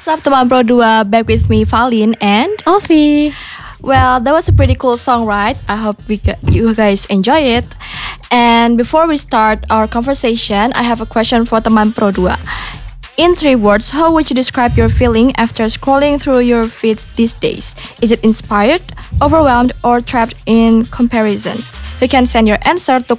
What's up teman Pro 2, back with me Valin and Ovi. well, that was a pretty cool song, right? I hope you guys enjoy it. And before we start our conversation, I have a question for teman Pro 2. In 3 words, how would you describe your feeling after scrolling through your feeds these days? Is it inspired, overwhelmed, or trapped in comparison? You can send your answer to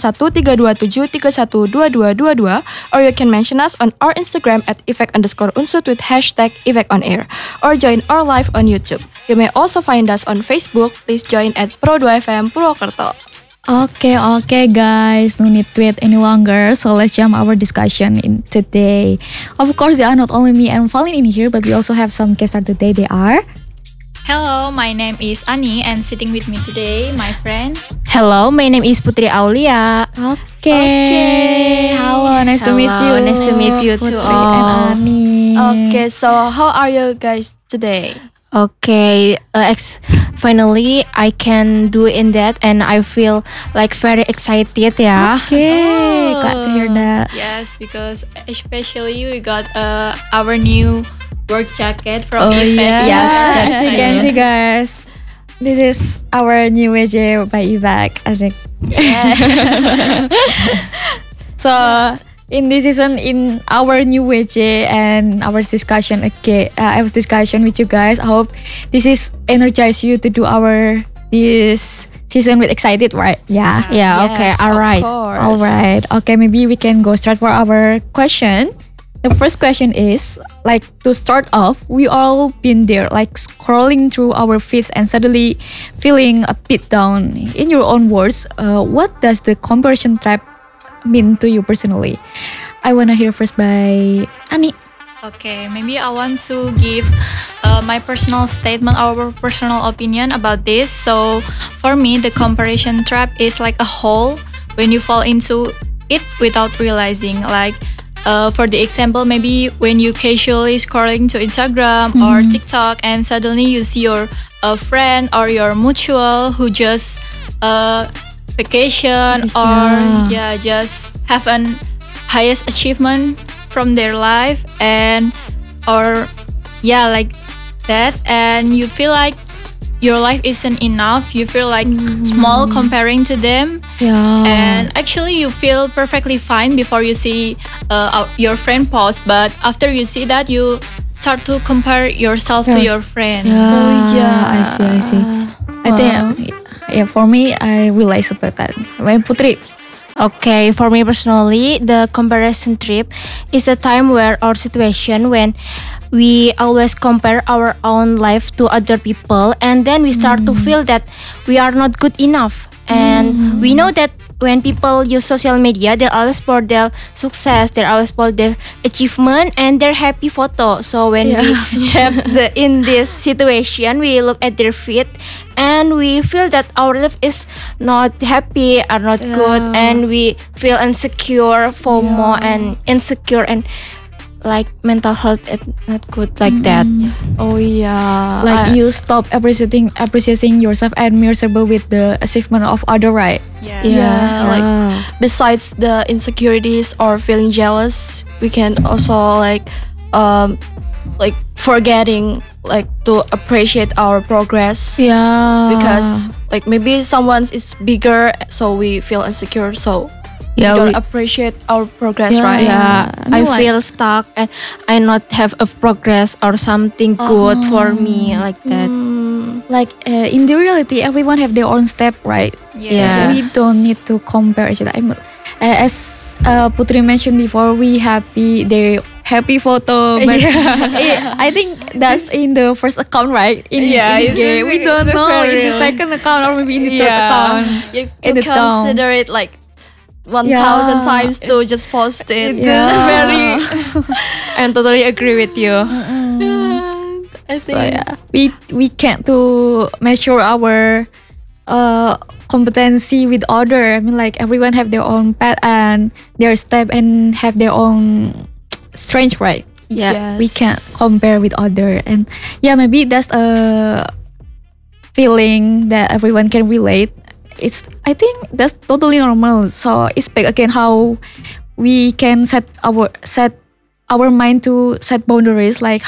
081327312222 or you can mention us on our Instagram at effect_unsud with hashtag effectonair or join our live on YouTube. You may also find us on Facebook. Please join at Pro2FM Purwokerto. Okay, guys. No need to wait any longer. So let's jump our discussion in today. Of course, there are not only me and Valin in here, but we also have some guests today. They are. Hello, my name is Ani and sitting with me today, my friend. Hello, my name is Putri Aulia. Okay. Hello, nice to meet you. Nice to meet you too. Putri and Ani. Okay, so how are you guys today? Okay, finally I can do in that and I feel like very excited ya. Okay, glad to hear that. Yes, because especially we got our new work jacket from Effect. yeah. As you can see, guys, this is our new WJ by Evac. Asik. So in this season, in our new WJ and our discussion with you guys, I hope this is energize you to do our this season with excited, right? Yeah. Yeah, okay, alright. Of course. Alright. Okay, maybe we can go straight for our question. The first question is, like, to start off, we all been there, like scrolling through our feeds and suddenly feeling a bit down. In your own words, what does the comparison trap mean to you personally? I wanna hear first by Ani. Okay, maybe I want to give my personal statement, our personal opinion about this. So for me, the comparison trap is like a hole when you fall into it without realizing. Like, for the example, maybe when you casually scrolling to Instagram or TikTok and suddenly you see your friend or your mutual who just vacation or just have an highest achievement from their life and like that, and you feel like your life isn't enough. You feel like small comparing to them. Yeah. And actually you feel perfectly fine before you see your friend post, but after you see that you start to compare yourself to your friend. I see. I think, for me, I realize about that. Right, Putri? Okay, for me personally, the comparison trip is a time where our situation when we always compare our own life to other people and then we start to feel that we are not good enough. And we know that when people use social media, they always post their success, they always post their achievement and their happy photo. So when we trap in this situation, we look at their feed and we feel that our life is not happy or not good, and we feel insecure, FOMO and insecure and like mental health is not good like that. Oh yeah. Like you stop appreciating yourself and miserable with the achievement of other, right? Like besides the insecurities or feeling jealous, we can also like forgetting like to appreciate our progress. Yeah. Because like maybe someone's is bigger, so we feel insecure. So we don't appreciate our progress, right? Yeah, I feel stuck and I not have a progress or something good for me like that. Like in the reality, everyone have their own step, right? Yes. We don't need to compare each other. As Putri mentioned before, we their happy photo, but I think that's in the first account, right? In the game, we don't know in the second account or maybe in the third account. You In the town. consider it like 1,000 times to just post it. Very, I totally agree with you. I So think we can't to measure our competency with other. I mean, like everyone have their own path and their step and have their own strength, right? Yeah. We can't compare with other, and maybe that's a feeling that everyone can relate. I think that's totally normal. So it's back again how we can set our mind to set boundaries, like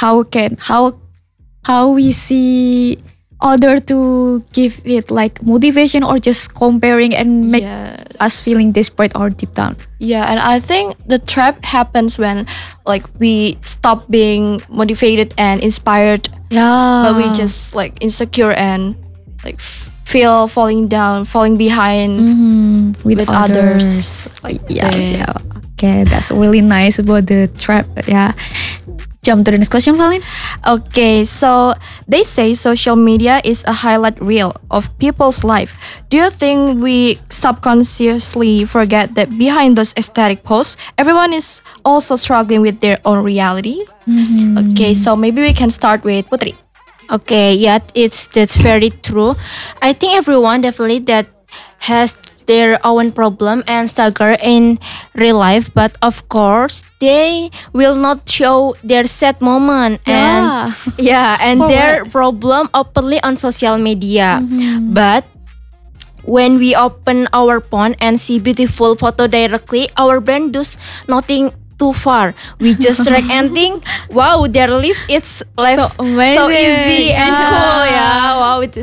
how we see other to give it like motivation or just comparing and make Yeah. us feeling desperate or deep down. Yeah, and I think the trap happens when like we stop being motivated and inspired, Yeah. but we just like insecure and like feel falling down, falling behind with, with others. Like yeah, they- yeah. Okay, that's really nice about the trap. Yeah. Jump to the next question, Valin. Okay, so they say social media is a highlight reel of people's life. Do you think we subconsciously forget that behind those aesthetic posts, everyone is also struggling with their own reality? Okay, so maybe we can start with Putri. Okay, yeah, that's very true. I think everyone definitely that has their own problem and struggle in real life, but of course they will not show their sad moment and and their problem openly on social media. But when we open our phone and see beautiful photo directly, our brain does nothing too far. We just react and think, wow, their life is life So amazing. so easy and Yeah. cool. Yeah, wow, it is.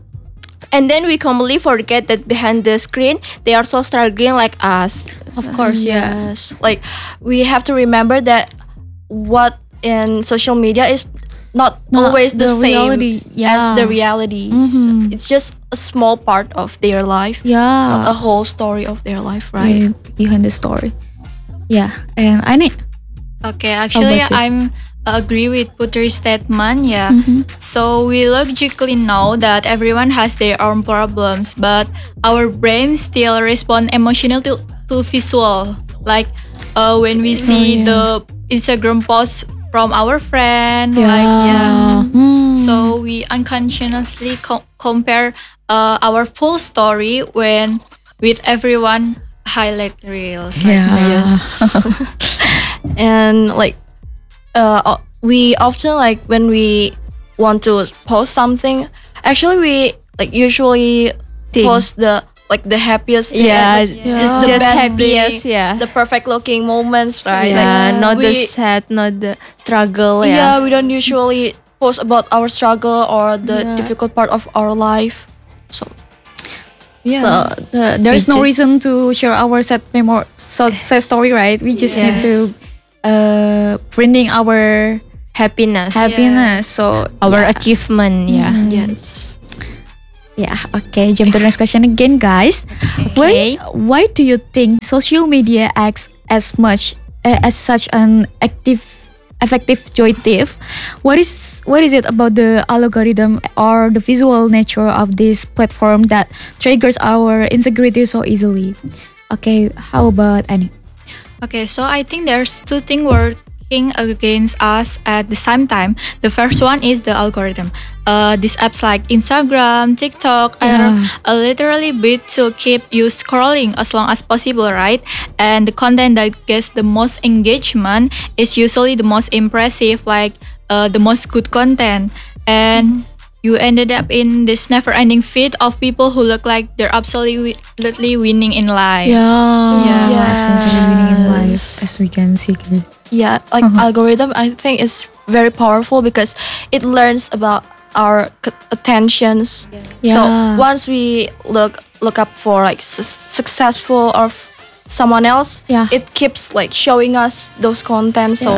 And then we completely forget that behind the screen, they are so struggling like us. Of course, yeah. Yes, like we have to remember that what in social media is not Not always the the same reality, yeah. as the reality. So it's just a small part of their life, not Yeah. a whole story of their life, right? Behind the story. Yeah, and I need. Okay, actually, about you? I'm agree with Putri's statement. Yeah. So we logically know that everyone has their own problems, but our brains still respond emotionally to visual. Like when we see the Instagram post from our friend, So we unconsciously compare our full story when with everyone highlight reels. Like, Yes. And like we often like when we want to post something, actually we like usually post the like the happiest thing, Yeah, like, just the just best happiest, thing, yeah. the perfect looking moments, right? Yeah, not the we, sad, not the struggle. yeah, we don't usually post about our struggle or the difficult part of our life. So yeah. So there's no We reason to share our sad story, right? We just need to bringing our Happiness, happiness. So our achievement. Yeah. Yes. yeah, okay. Jump to the next question again, guys. Okay. Why do you think social media acts as much as such an effective joytive? What is it about the algorithm or the visual nature of this platform that triggers our insecurity so easily? Okay, how about Annie? Okay, so I think there's two things working against us at the same time. The first one is the algorithm. These apps like Instagram, TikTok are literally built to keep you scrolling as long as possible, right? And the content that gets the most engagement is usually the most impressive, like the most good content. And you ended up in this never-ending feed of people who look like they're absolutely winning in life. Essentially winning in life, Yes. as we can see. Yeah, like algorithm I think is very powerful because it learns about our attentions. So Yeah. once we look up for like successful or someone else, Yeah. it keeps like showing us those content. So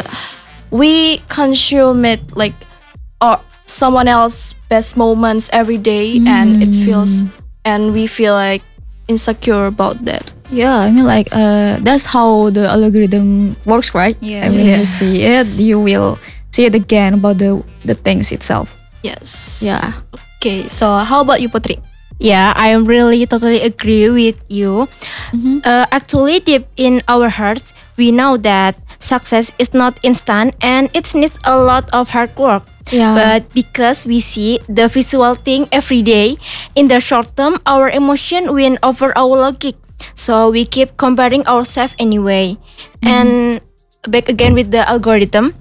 we consume it like or someone else best moments every day, and it feels and we feel like insecure about that. Yeah, I mean like that's how the algorithm works, right? Yeah. And when you see it, you will see it again about the things itself. Yes. Yeah. Okay, so how about you, Putri? Yeah, I really totally agree with you. Actually, deep in our hearts, we know that success is not instant and it needs a lot of hard work. Yeah. But because we see the visual thing every day, in the short term, our emotion win over our logic. So we keep comparing ourselves anyway. And back again with the algorithm,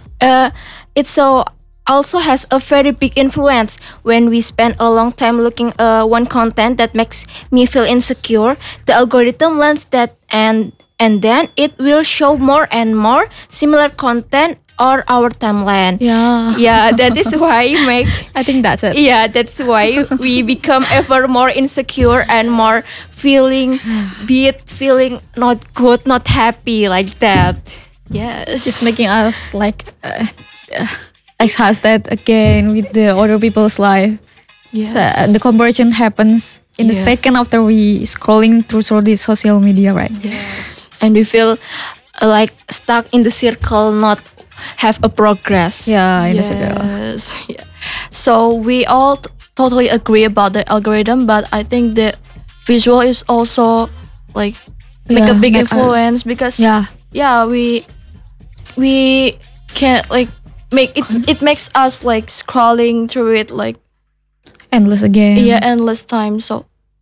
it so also has a very big influence. When we spend a long time looking one content that makes me feel insecure, the algorithm learns that and and then it will show more and more similar content or our timeline. Yeah, that is why I think that's it. yeah, that's why we become ever more insecure and more feeling feeling not good, not happy like that. Yes. It's making us like exhausted again with the other people's life. Yes. So, the comparison happens in the Yeah. second after we scrolling through the social media, right? Yes. And we feel like stuck in the circle, not have a progress. Yeah, in the circle. Yes. Yeah. So we all totally agree about the algorithm, but I think the visual is also like make a Yeah, big make a- influence because Yeah, we can like make it. It makes us like scrolling through it like endless again. endless time. So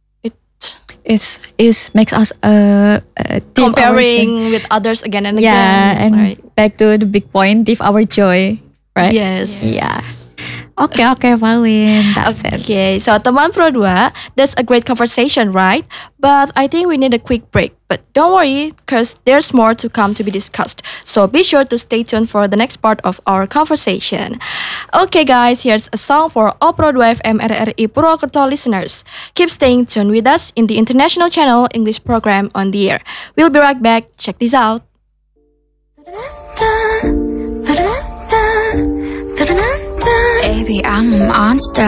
It makes us diff our comparing with others again and joy. Yeah, again. and right? back to the big point, diff our joy, right? Yes. Yeah. Okay, Valin, that's it. Okay, so teman Pro 2, that's a great conversation, right? But I think we need a quick break. But don't worry, because there's more to come to be discussed. So be sure to stay tuned for the next part of our conversation. Okay guys, here's a song for all Pro 2 FM RRI Purwokerto listeners. Keep staying tuned with us in the International Channel English program on the air. We'll be right back. Check this out. Baby, I'm a monster.